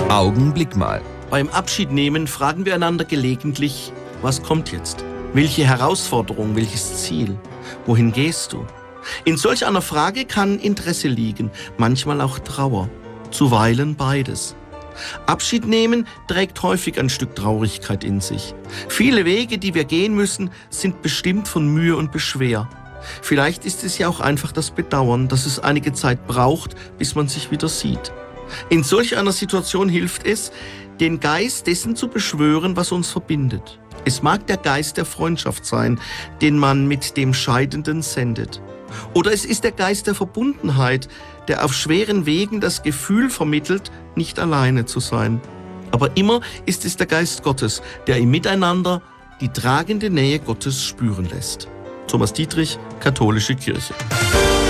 Augenblick mal. Beim Abschiednehmen fragen wir einander gelegentlich, was kommt jetzt? Welche Herausforderung, welches Ziel? Wohin gehst du? In solch einer Frage kann Interesse liegen, manchmal auch Trauer, zuweilen beides. Abschied nehmen trägt häufig ein Stück Traurigkeit in sich. Viele Wege, die wir gehen müssen, sind bestimmt von Mühe und Beschwer. Vielleicht ist es ja auch einfach das Bedauern, dass es einige Zeit braucht, bis man sich wieder sieht. In solch einer Situation hilft es, den Geist dessen zu beschwören, was uns verbindet. Es mag der Geist der Freundschaft sein, den man mit dem Scheidenden sendet. Oder es ist der Geist der Verbundenheit, der auf schweren Wegen das Gefühl vermittelt, nicht alleine zu sein. Aber immer ist es der Geist Gottes, der im Miteinander die tragende Nähe Gottes spüren lässt. Thomas Dietrich, Katholische Kirche.